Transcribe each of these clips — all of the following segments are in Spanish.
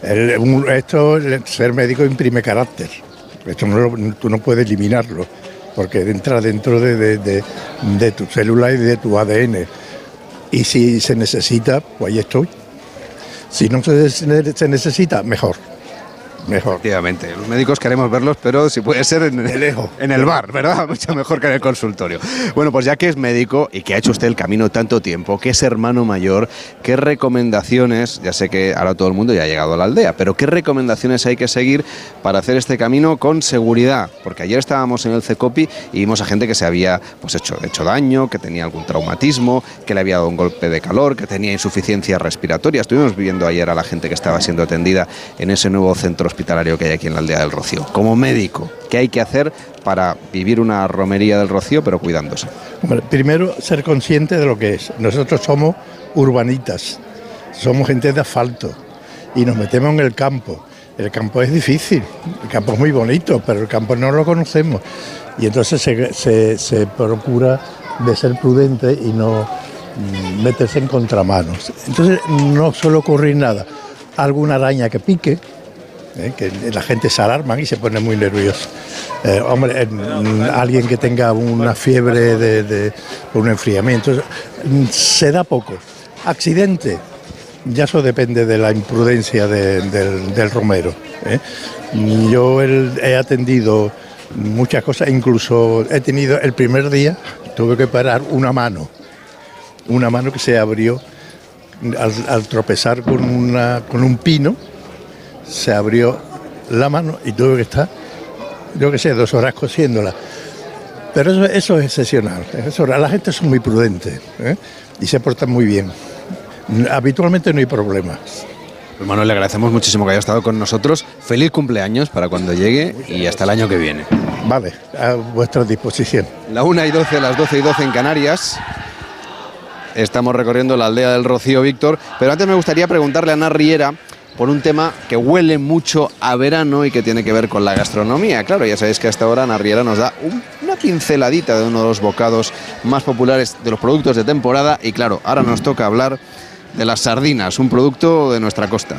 Ser médico imprime carácter. Esto tú no puedes eliminarlo, porque entra dentro de tu célula y de tu ADN. Y si se necesita, pues ahí estoy. Si no se necesita, mejor. Efectivamente, los médicos queremos verlos, pero si puede ser de lejos. En el bar, ¿verdad? Mucho mejor que en el consultorio. Bueno, pues ya que es médico y que ha hecho usted el camino tanto tiempo, que es hermano mayor, ¿qué recomendaciones, ya sé que ahora todo el mundo ya ha llegado a la aldea, pero qué recomendaciones hay que seguir para hacer este camino con seguridad? Porque ayer estábamos en el CECOPI y vimos a gente que se había pues hecho daño, que tenía algún traumatismo, que le había dado un golpe de calor, que tenía insuficiencia respiratoria. Estuvimos viendo ayer a la gente que estaba siendo atendida en ese nuevo centro hospitalario que hay aquí en la aldea del Rocío. Como médico, ¿qué hay que hacer para vivir una romería del Rocío pero cuidándose? Hombre, primero, ser consciente de lo que es. Nosotros somos urbanitas, somos gente de asfalto y nos metemos en el campo. El campo es difícil, el campo es muy bonito, pero el campo no lo conocemos. Y entonces se procura de ser prudente y no meterse en contramanos. Entonces no suele ocurrir nada. Alguna araña que pique, que la gente se alarma y se pone muy nervioso. Alguien que tenga una fiebre de un enfriamiento, se da poco. Accidente, ya eso depende de la imprudencia del romero. Yo he atendido muchas cosas, incluso he tenido el primer día, tuve que parar una mano que se abrió al tropezar con un pino. Se abrió la mano y tuve que estar, 2 horas cosiéndola. Pero eso es excepcional. La gente es muy prudente, y se portan muy bien. Habitualmente no hay problemas. Pues Manuel, le agradecemos muchísimo que haya estado con nosotros. Feliz cumpleaños para cuando llegue y hasta el año que viene. Vale, a vuestra disposición. La 1:12, las 12:12 en Canarias. Estamos recorriendo la aldea del Rocío, Víctor. Pero antes me gustaría preguntarle a Ana Riera por un tema que huele mucho a verano y que tiene que ver con la gastronomía. Claro, ya sabéis que hasta ahora Ana Riera nos da una pinceladita de uno de los bocados más populares de los productos de temporada y claro, ahora nos toca hablar de las sardinas, un producto de nuestra costa.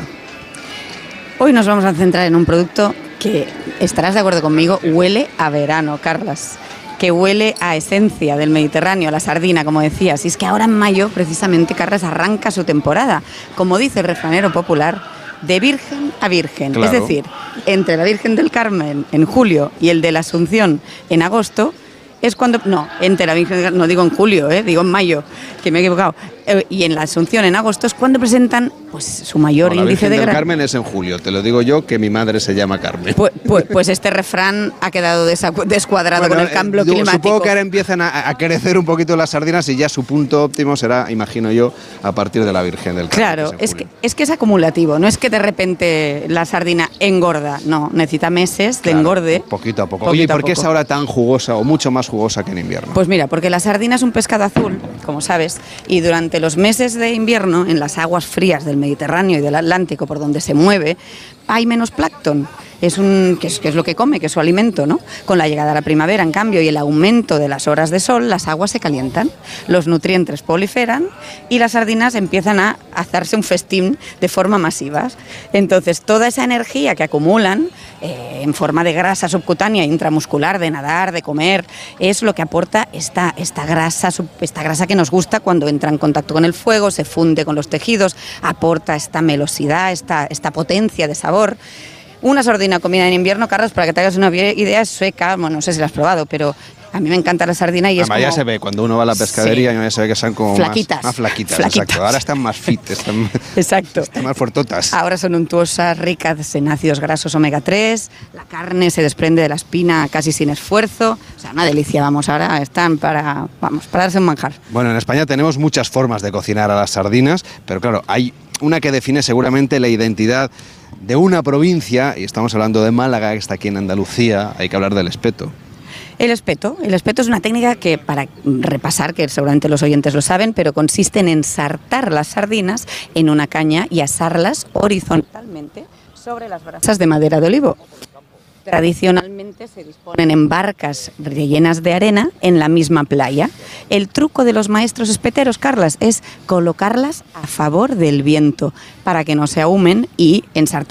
Hoy nos vamos a centrar en un producto que, estarás de acuerdo conmigo, huele a verano, Carlas, que huele a esencia del Mediterráneo, a la sardina, como decías. Y es que ahora en mayo, precisamente, Carlas, arranca su temporada, como dice el refranero popular, de virgen a virgen. Claro. Es decir, entre la Virgen del Carmen en julio y el de la Asunción en agosto, es cuando... No, entre la Virgen, no digo en julio, digo en mayo, que me he equivocado. Y en la Asunción en agosto es cuando presentan pues su mayor índice de... La Virgen del Carmen es en julio, te lo digo yo, que mi madre se llama Carmen. Pues este refrán ha quedado descuadrado con el cambio climático. Supongo que ahora empiezan a crecer un poquito las sardinas y ya su punto óptimo será, imagino yo, a partir de la Virgen del Carmen. Claro, es que es acumulativo, no es que de repente la sardina engorda, no, necesita meses de engorde. Poquito a poco. Oye, ¿y por qué es ahora tan jugosa o mucho más jugosa que en invierno? Pues mira, porque la sardina es un pescado azul, como sabes, y durante los meses de invierno, en las aguas frías del Mediterráneo y del Atlántico, por donde se mueve, hay menos plancton. Que es lo que come, que es su alimento, ¿no? Con la llegada de la primavera, en cambio, y el aumento de las horas de sol, las aguas se calientan, los nutrientes proliferan y las sardinas empiezan a hacerse un festín de forma masiva. Entonces, toda esa energía que acumulan en forma de grasa subcutánea, intramuscular, de nadar, de comer, es lo que aporta esta grasa que nos gusta cuando entra en contacto con el fuego, se funde con los tejidos, aporta esta melosidad, esta potencia de sabor. Una sardina comida en invierno, Carlos, para que te hagas una idea, es seca. Bueno, no sé si la has probado, pero a mí me encanta la sardina y es como... ya se ve, cuando uno va a la pescadería, sí, ya se ve que son como flaquitas, más flaquitas. Exacto. Ahora están más fit, están más fuertotas. Ahora son untuosas, ricas en ácidos grasos omega 3, la carne se desprende de la espina casi sin esfuerzo. O sea, una delicia, vamos, ahora están para darse un manjar. Bueno, en España tenemos muchas formas de cocinar a las sardinas, pero claro, hay una que define seguramente la identidad de una provincia, y estamos hablando de Málaga, que está aquí en Andalucía. Hay que hablar del espeto. El espeto es una técnica que, para repasar, que seguramente los oyentes lo saben, pero consiste en ensartar las sardinas en una caña y asarlas horizontalmente sobre las brasas de madera de olivo. Tradicionalmente se disponen en barcas rellenas de arena en la misma playa. El truco de los maestros espeteros, Carlas, es colocarlas a favor del viento para que no se ahumen y ensartar